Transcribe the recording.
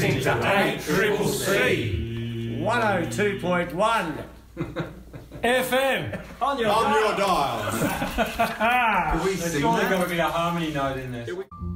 listening to 8CCC 102.1 FM on your dial. There's surely got to be a harmony note in this.